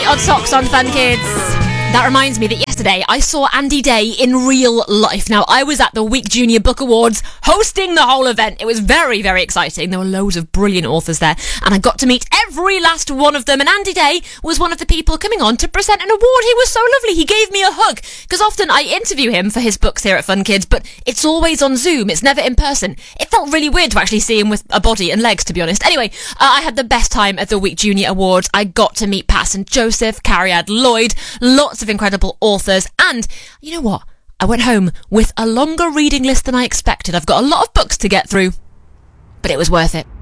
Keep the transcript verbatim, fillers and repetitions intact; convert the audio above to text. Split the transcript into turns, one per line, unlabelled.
Odd Socks on Fun Kids. That reminds me that yesterday I saw Andy Day in real life. Now, I was at the Week Junior Book Awards hosting the whole event. It was very, very exciting. There were loads of brilliant authors there, and I got to meet every last one of them. And Andy Day was one of the people coming on to present an award. He was so lovely. He gave me a hug, because often I interview him for his books here at Fun Kids, but it's always on Zoom. It's never in person. It felt really weird to actually see him with a body and legs, to be honest. Anyway, uh, I had the best time at the Week Junior Awards. I got to meet Pat and Joseph, Cariad Lloyd, lots of incredible authors, and you know what? I went home with a longer reading list than I expected. I've got a lot of books to get through, but it was worth it.